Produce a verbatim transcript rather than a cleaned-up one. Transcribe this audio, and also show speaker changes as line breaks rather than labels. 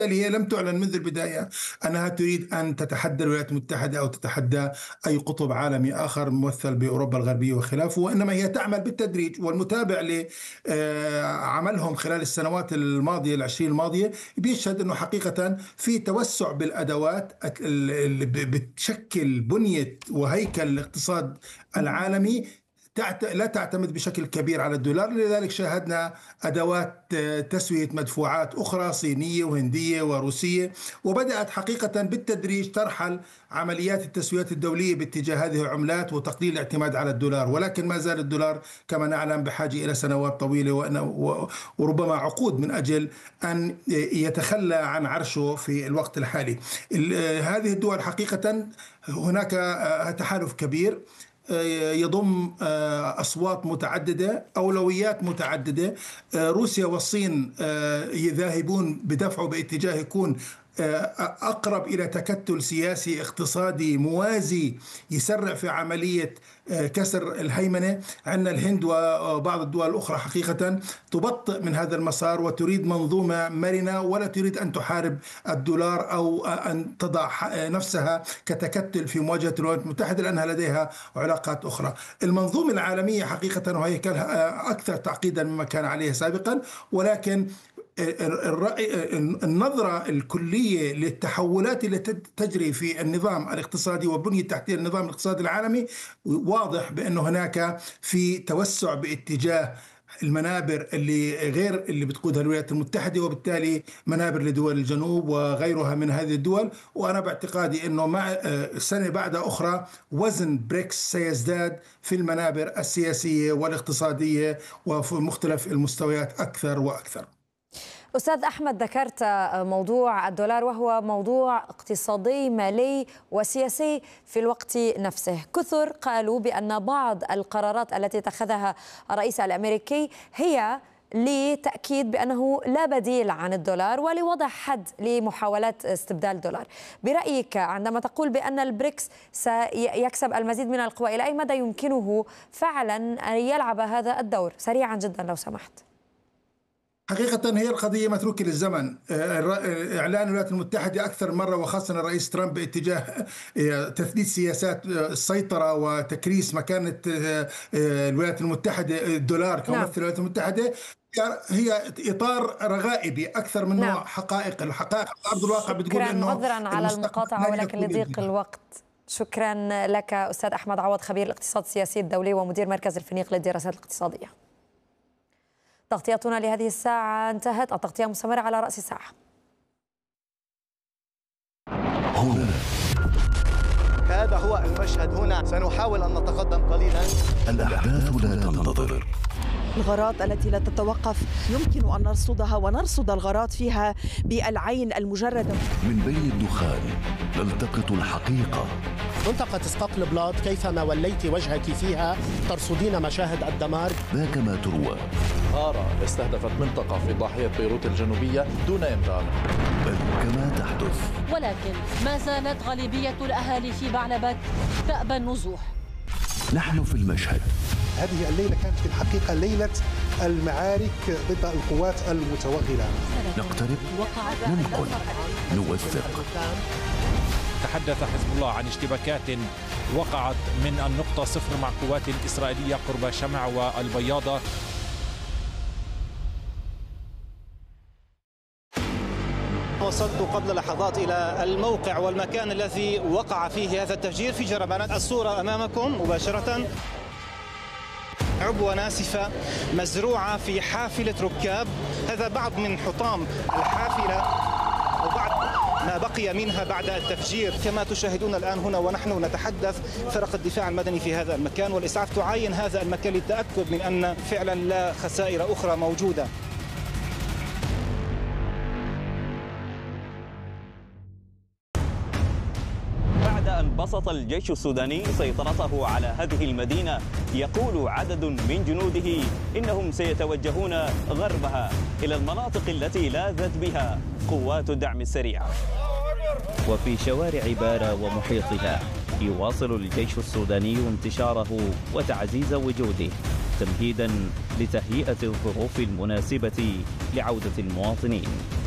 هي لم تعلن منذ البداية أنها تريد أن تتحدى الولايات المتحدة أو تتحدى أي قطب عالمي آخر ممثل بأوروبا الغربية وخلافه، وإنما هي تعمل بالتدريج. والمتابع لعملهم خلال السنوات الماضية العشرين الماضية بيشهد أنه حقيقة في توسع بالأدوات اللي بتشكل بنية وهيكل الاقتصاد العالمي لا تعتمد بشكل كبير على الدولار. لذلك شاهدنا أدوات تسوية مدفوعات أخرى صينية وهندية وروسية، وبدأت حقيقة بالتدريج ترحل عمليات التسويات الدولية باتجاه هذه العملات وتقليل الاعتماد على الدولار. ولكن ما زال الدولار كما نعلم بحاجة إلى سنوات طويلة وربما عقود من أجل أن يتخلى عن عرشه في الوقت الحالي. هذه الدول حقيقة هناك تحالف كبير يضم أصوات متعددة، أولويات متعددة. روسيا والصين يذاهبون بدفعه باتجاه يكون أقرب إلى تكتل سياسي اقتصادي موازي يسرع في عملية كسر الهيمنة. عندنا الهند وبعض الدول الأخرى حقيقة تبطئ من هذا المسار وتريد منظومة مرنة، ولا تريد أن تحارب الدولار أو أن تضع نفسها كتكتل في مواجهة الولايات المتحدة لأنها لديها علاقات أخرى. المنظومة العالمية حقيقة وهيكلها أكثر تعقيدا مما كان عليه سابقا، ولكن الرأي النظرة الكلية للتحولات التي تجري في النظام الاقتصادي وبنية تحتية النظام الاقتصادي العالمي واضح بأنه هناك في توسع باتجاه المنابر اللي غير اللي بتقودها الولايات المتحدة، وبالتالي منابر لدول الجنوب وغيرها من هذه الدول. وأنا باعتقادي أنه مع سنة بعد أخرى وزن بريكس سيزداد في المنابر السياسية والاقتصادية وفي مختلف المستويات أكثر وأكثر.
أستاذ أحمد، ذكرت موضوع الدولار وهو موضوع اقتصادي مالي وسياسي في الوقت نفسه. كثر قالوا بأن بعض القرارات التي اتخذها الرئيس الأمريكي هي لتأكيد بأنه لا بديل عن الدولار ولوضع حد لمحاولات استبدال الدولار. برأيك عندما تقول بأن البريكس سيكسب المزيد من القوى، إلى أي مدى يمكنه فعلا أن يلعب هذا الدور؟ سريعا جدا لو سمحت.
حقيقة هي القضية متروكة للزمن. إعلان الولايات المتحدة أكثر مرة وخاصة الرئيس ترامب باتجاه تثبيت سياسات السيطرة وتكريس مكانة الولايات المتحدة الدولار كممثل الولايات المتحدة هي إطار رغائبي أكثر منه نعم. حقائق. الحقائق على أرض الواقع بتقول إنه
عذرا على المقاطعة ولكن لضيق الوقت. شكرا لك أستاذ أحمد عوض، خبير الاقتصاد السياسي الدولي ومدير مركز الفينيق للدراسات الاقتصادية. تغطيتنا لهذه الساعة انتهت، التغطية مستمرة على رأس الساعة.
هنا هذا هو المشهد، هنا سنحاول أن نتقدم قليلا.
الأحداث لا تنتظر،
الغارات التي لا تتوقف يمكن أن نرصدها ونرصد الغارات فيها بالعين المجردة.
من بين الدخان نلتقط الحقيقة.
منطقة اسقاط البلاط كيفما وليت وجهك فيها ترصدين مشاهد الدمار.
ذاك ما تروى.
غارة استهدفت منطقة في ضاحية بيروت الجنوبية دون إنذار.
بل كما تحدث.
ولكن ما زالت غالبية الأهالي في بعلبك تأبى النزوح.
نحن في المشهد.
هذه الليلة كانت في الحقيقة ليلة المعارك ضد القوات المتوغلة.
نقترب، ننقل، نوثق.
تحدث حزب الله عن اشتباكات وقعت من النقطة صفر مع قوات إسرائيلية قرب شمع والبياضة.
وصلت قبل لحظات إلى الموقع والمكان الذي وقع فيه هذا التفجير في جربانات. الصورة أمامكم مباشرة، عبوة ناسفة مزروعة في حافلة ركاب. هذا بعض من حطام الحافلة أو بعض ما بقي منها بعد التفجير. كما تشاهدون الآن هنا ونحن نتحدث، فرق الدفاع المدني في هذا المكان والإسعاف تعاين هذا المكان للتأكد من أن فعلا لا خسائر أخرى موجودة.
بسط الجيش السوداني سيطرته على هذه المدينة، يقول عدد من جنوده إنهم سيتوجهون غربها إلى المناطق التي لاذت بها قوات الدعم السريع.
وفي شوارع بارا ومحيطها يواصل الجيش السوداني انتشاره وتعزيز وجوده تمهيدا لتهيئة الظروف المناسبة لعودة المواطنين.